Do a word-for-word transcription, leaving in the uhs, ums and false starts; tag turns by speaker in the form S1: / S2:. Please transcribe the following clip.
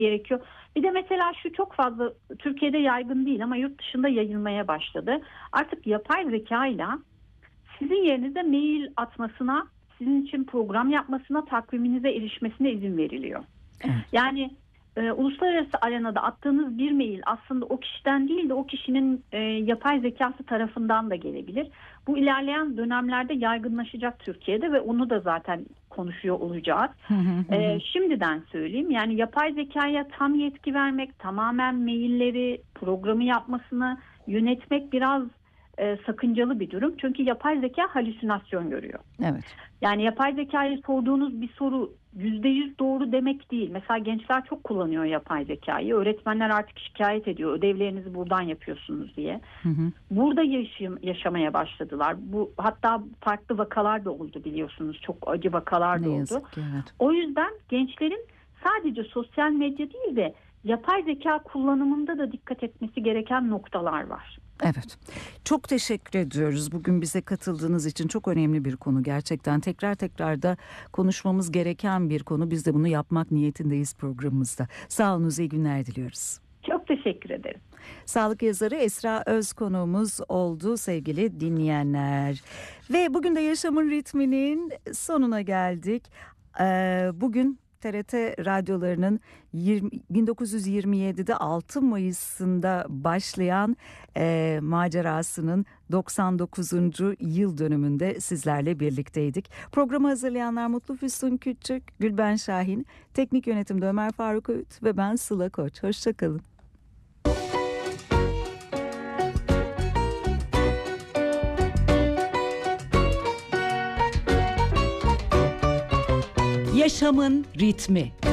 S1: gerekiyor. Bir de mesela şu çok fazla Türkiye'de yaygın değil ama yurt dışında yayılmaya başladı. Artık yapay zekayla sizin yerinize mail atmasına, sizin için program yapmasına, takviminize erişmesine izin veriliyor.
S2: Evet.
S1: Yani e, uluslararası arenada attığınız bir mail aslında o kişiden değil de o kişinin e, yapay zekası tarafından da gelebilir. Bu ilerleyen dönemlerde yaygınlaşacak Türkiye'de ve onu da zaten konuşuyor olacağız. e, şimdiden söyleyeyim, yani yapay zekaya tam yetki vermek, tamamen mailleri, programı yapmasını yönetmek biraz e, sakıncalı bir durum. Çünkü yapay zeka halüsinasyon görüyor.
S2: Evet.
S1: Yani yapay zekaya sorduğunuz bir soru yüzde yüz doğru demek değil. Mesela gençler çok kullanıyor yapay zekayı. Öğretmenler artık şikayet ediyor. Ödevlerinizi buradan yapıyorsunuz diye.
S2: Hı hı.
S1: Burada yaşam, yaşamaya başladılar. Bu hatta farklı vakalar da oldu biliyorsunuz. Çok acı vakalar da
S2: Ne
S1: oldu.
S2: yazık ki, evet.
S1: O yüzden gençlerin sadece sosyal medya değil de yapay zeka kullanımında da dikkat etmesi gereken noktalar var.
S2: Evet. Çok teşekkür ediyoruz. Bugün bize katıldığınız için çok önemli bir konu. Gerçekten tekrar tekrar da konuşmamız gereken bir konu. Biz de bunu yapmak niyetindeyiz programımızda. Sağ olun, iyi günler diliyoruz.
S1: Çok teşekkür ederim.
S2: Sağlık yazarı Esra Öz konuğumuz oldu sevgili dinleyenler. Ve bugün de Yaşamın Ritmi'nin sonuna geldik. Ee, bugün T R T radyolarının bin dokuz yüz yirmi yedide altı Mayıs'ında başlayan e, macerasının doksan dokuzuncu yıl dönümünde sizlerle birlikteydik. Programı hazırlayanlar Mutlu Füsun Küçük, Gülben Şahin, teknik yönetimde Ömer Faruk Öğüt ve ben Sıla Koç. Hoşçakalın. Yaşamın ritmi.